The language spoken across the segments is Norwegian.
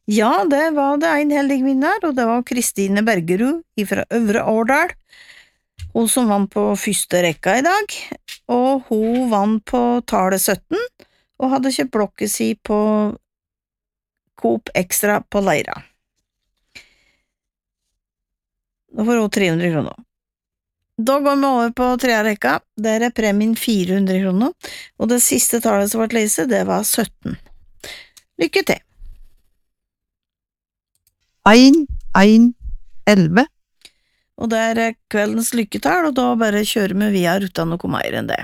Ja, det var det en heldig vinner, og det var Kristine Bergerud fra Øvre Årdal. Hun som vant på første rekka i dag, og hun vant på tallet 17, og hadde kjøpt blokket si på Coop Extra på Leira. Da får hun 300 kroner. Da går vi over på tredje rekka, der er premien 400 kroner, og det siste tallet som ble lest, det var 17. Lykke til! 1, 1, 11. Og det er kveldens lykketall, og da bare kjører vi videre uten noe mer enn det.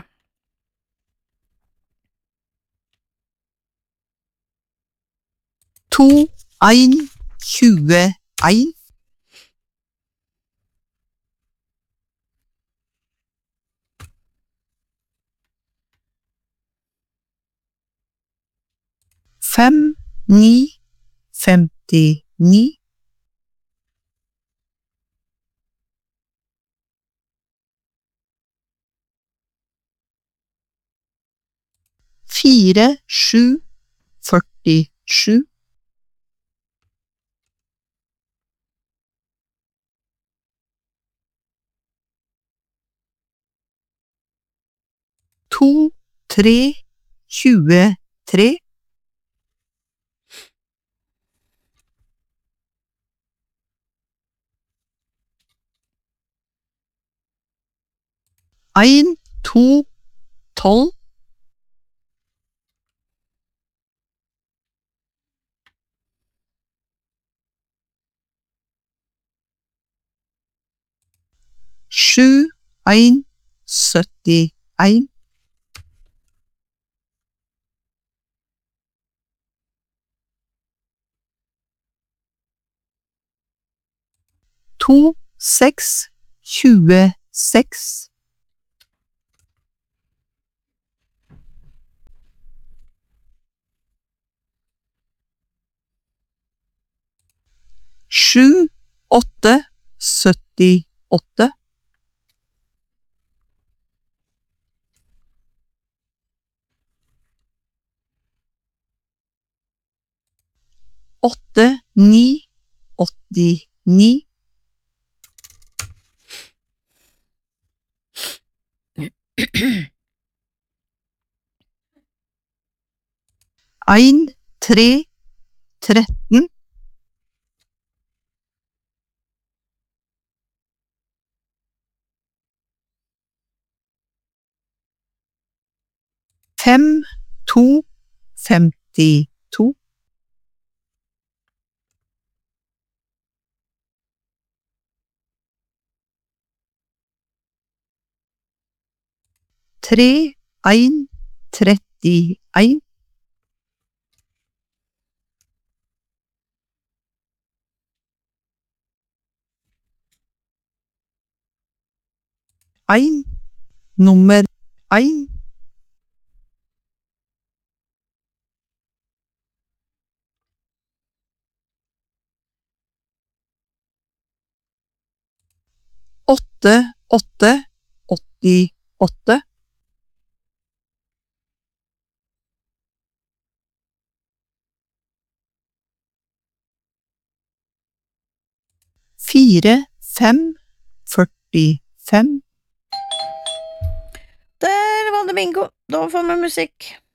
2, 1, 21. 5, 9, 59. 4, 7, 47. 2, 3, 23. 1, 2, 12. 7, 1, 71. 2, 6, 26. 7, 8, 78. 8, 9, 89. 1, 3, 13. 5, 2, 52. 3, 1, 31. 1, nummer 1. 8, 8, 88. 4, 5, 45. Der var det bingo, da får vi musikk.